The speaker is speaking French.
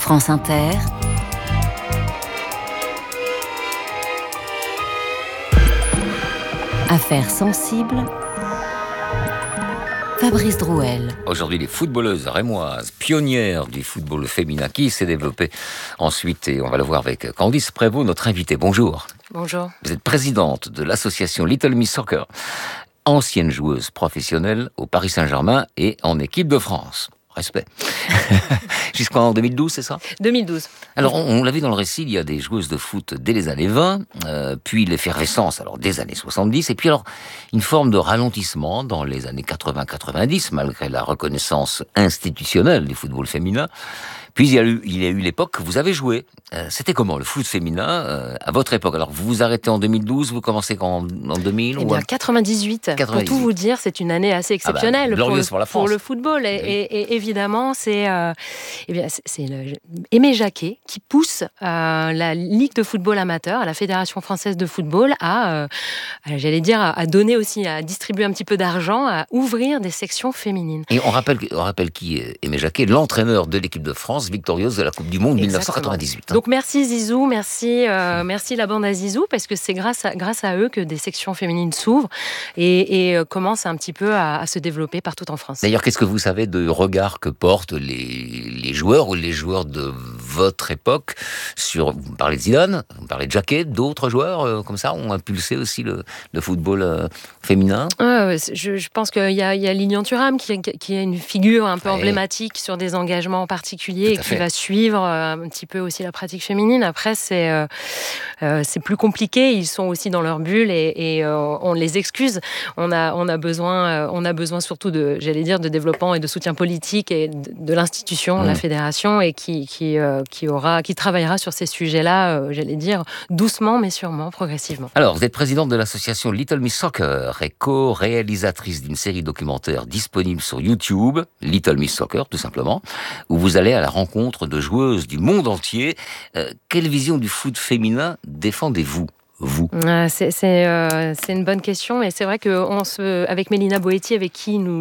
France Inter, Affaires sensibles, Fabrice Drouel. Aujourd'hui, les footballeuses rémoises, pionnières du football féminin, qui s'est développé ensuite, et on va le voir avec Candice Prévost, notre invitée. Bonjour. Bonjour. Vous êtes présidente de l'association Little Miss Soccer, ancienne joueuse professionnelle au Paris Saint-Germain et en équipe de France. Respect. Jusqu'en 2012, c'est ça ? 2012. Alors, on l'a vu dans le récit, il y a des joueuses de foot dès les années 20, puis l'effervescence alors des années 70, et puis alors une forme de ralentissement dans les années 80-90, malgré la reconnaissance institutionnelle du football féminin. Puis il y a eu l'époque que vous avez joué. C'était comment le foot féminin à votre époque ? Alors vous vous arrêtez en 2012, vous commenncez en 2000 Eh bien, 98. Pour tout vous dire, c'est une année assez exceptionnelle pour le football. Et évidemment, c'est Aimé Jacquet qui pousse la Ligue de football amateur, à la Fédération française de football, à donner aussi, à distribuer un petit peu d'argent, à ouvrir des sections féminines. Et on rappelle qui est Aimé Jacquet, l'entraîneur de l'équipe de France, victorieuse de la Coupe du Monde 1998. Donc merci Zizou, merci la bande à Zizou, parce que c'est grâce à eux que des sections féminines s'ouvrent et commencent un petit peu à se développer partout en France. D'ailleurs, qu'est-ce que vous savez de regard que portent les joueurs ou les joueurs de votre époque sur... Vous parlez de Zidane, vous parlez de Jacquet, d'autres joueurs comme ça ont impulsé aussi le football féminin. Je pense qu'il y a Lilian Thuram qui est une figure un peu emblématique sur des engagements particuliers et qui va suivre un petit peu aussi la pratique féminine. Après, c'est plus compliqué. Ils sont aussi dans leur bulle et on les excuse. On a besoin surtout de développement et de soutien politique et de l'institution, la fédération, et qui travaillera sur ces sujets-là, doucement mais sûrement, progressivement. Alors, vous êtes présidente de l'association Little Miss Soccer et co-réalisatrice d'une série documentaire disponible sur YouTube, Little Miss Soccer, tout simplement, où vous allez à la rencontre de joueuses du monde entier. Quelle vision du foot féminin défendez-vous ? Vous. C'est une bonne question, et c'est vrai que avec Mélina Boetti, avec qui nous